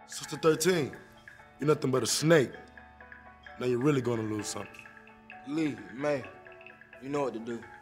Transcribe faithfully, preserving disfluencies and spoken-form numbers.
Sister thirteen, you're nothing but a snake. Now you're really gonna lose something. Lee, man, you know what to do.